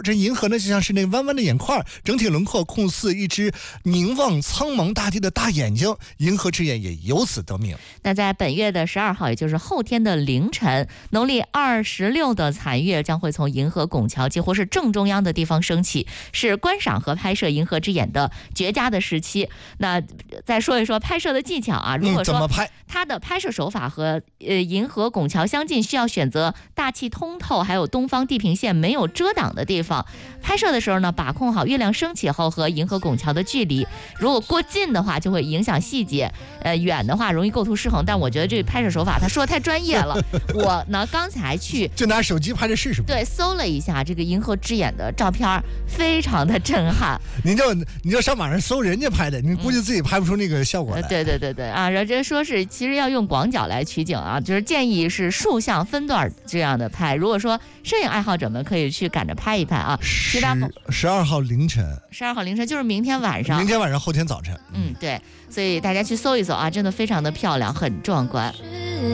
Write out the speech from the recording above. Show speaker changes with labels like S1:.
S1: 这银河呢就像是那弯弯的眼块，整体轮廓控似一只凝望苍茫大地的大眼睛，银河之眼也由此得名。
S2: 那在本月的12号，也就是后天的凌晨，农历26的残月将会从银河拱桥几乎是正中央的地方升起，是观赏和拍摄银河之眼的绝佳的时期。那再说一说拍摄的技巧啊，如果说它的拍摄手法和银河拱桥相近，需要选择大气通透还有东方地平线没有遮挡的地方。拍摄的时候呢，把控好月亮升起后和银河拱桥的距离，如果过近的话就会影响细节，远的话容易构图失衡。但我觉得这个拍摄手法他说的太专业了，我呢刚才去
S1: 就拿手机拍着试试。
S2: 对，搜了一下这个银河之眼的照片，非常的震撼。
S1: 你就上网上搜人家拍的，你估计自己拍不出那个效果来。
S2: 对啊，然后这说是其实要用广角来取景啊，就是建议是竖向分段这样的拍。如果说摄影爱好者们可以去赶着拍一拍啊。
S1: 12号凌晨
S2: ，12号凌晨就是明天晚上，
S1: 后天早晨。
S2: 对，所以大家去搜一搜啊，真的非常的漂亮，很壮观。